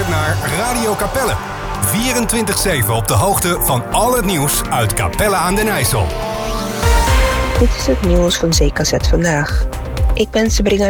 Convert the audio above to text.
luistert naar Radio Capelle. 24/7 op de hoogte van al het nieuws uit Capelle aan den IJssel. Dit is het nieuws van CKZ Vandaag. Ik ben Sabrina